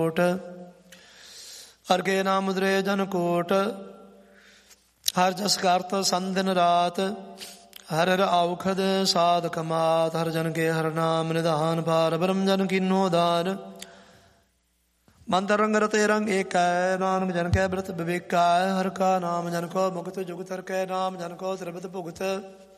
ਕੋਟ ਹਰ ਕੇ ਨਾਮ ਉਦਰੇ ਜਨ ਕੋਟ। ਹਰ ਜਸ ਕਰਤ ਸੰਨ ਦਿਨ ਰਾਤ ਹਰ ਹਰ ਔਖਦ ਸਾਧ ਕਮਾਤ। ਹਰ ਜਨ ਕੇ ਹਰ ਨਾਮ ਨਿਧਾਨ ਪਾਰ ਬ੍ਰਹਮ ਜਨ ਕੀਨੋ ਦਾਨ। ਮੰਤਰ ਰੰਗ ਰਤੇ ਰੰਗ ਏਕੈ ਨਾਨਕ ਜਨ ਕੈ ਬ੍ਰਤ ਵਿਵੇਕੈ। ਹਰ ਕਾ ਨਾਮ ਜਨ ਕੋ ਮੁਕਤ ਜੁਗਤ ਹਰ ਕੈ ਨਾਮ ਜਨ ਕੋ ਸਰਬਤ ਭੁਗਤ।